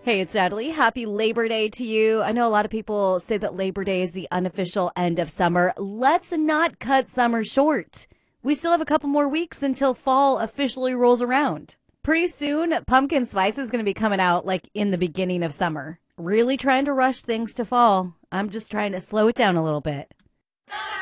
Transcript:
Hey, it's Natalie. Happy Labor Day to you. I know a lot of people say that Labor Day is the unofficial end of summer. Let's not cut summer short. We still have a couple more weeks until fall officially rolls around. Pretty soon, Pumpkin Spice is going to be coming out like in the beginning of summer. Really trying to rush things to fall. I'm just trying to slow it down a little bit.